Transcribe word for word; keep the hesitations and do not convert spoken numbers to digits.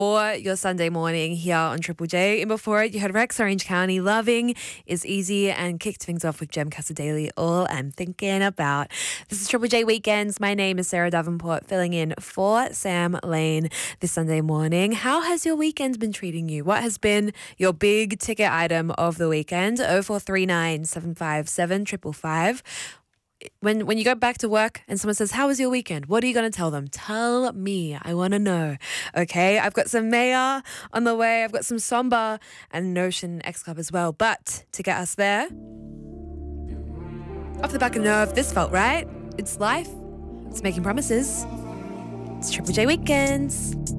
For your Sunday morning here on Triple J. And before it, you heard Rex Orange County, Loving is Easy, and kicked things off with Jem Casadeli, All I'm Thinking About. This is Triple J Weekends. My name is Sarah Davenport, filling in for Sam Lane this Sunday morning. How has your weekend been treating you? What has been your big ticket item of the weekend? oh four three nine, seven five seven, five five five. When when you go back to work and someone says, how was your weekend? What are you going to tell them? Tell me. I want to know. Okay, I've got some Maya on the way. I've got some Somba and Notion X Club as well. But to get us there, off the back of Nerve, this felt right. It's life. It's making promises. It's Triple J Weekends.